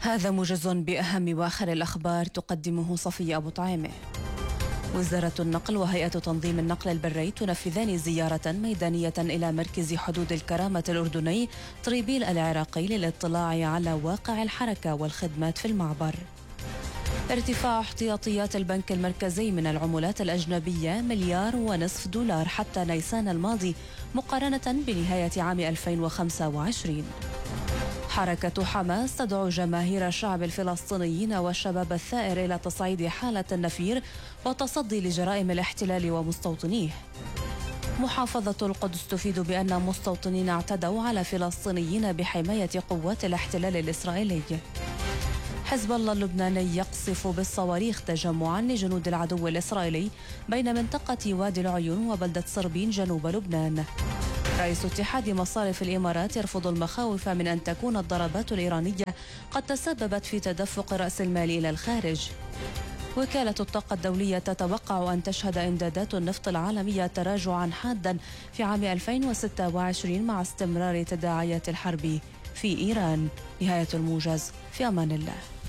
هذا موجز بأهم وآخر الأخبار تقدمه صفية أبو طعيمة. وزارة النقل وهيئة تنظيم النقل البري تنفذان زيارة ميدانية إلى مركز حدود الكرامة الأردني طريبيل العراقي للاطلاع على واقع الحركة والخدمات في المعبر. ارتفاع احتياطيات البنك المركزي من العملات الأجنبية $1.5 حتى نيسان الماضي مقارنة بنهاية عام 2025. حركة حماس تدعو جماهير الشعب الفلسطينيين والشباب الثائر إلى تصعيد حالة النفير والتصدي لجرائم الاحتلال ومستوطنيه. محافظة القدس تفيد بأن مستوطنين اعتدوا على فلسطينيين بحماية قوات الاحتلال الإسرائيلي. حزب الله اللبناني يقصف بالصواريخ تجمعا لجنود العدو الإسرائيلي بين منطقة وادي العيون وبلدة صربين جنوب لبنان. رئيس اتحاد مصارف الإمارات يرفض المخاوف من أن تكون الضربات الإيرانية قد تسببت في تدفق رأس المال إلى الخارج. وكالة الطاقة الدولية تتوقع أن تشهد إمدادات النفط العالمية تراجعا حادا في عام 2026 مع استمرار تداعيات الحرب في إيران. نهاية الموجز، في أمان الله.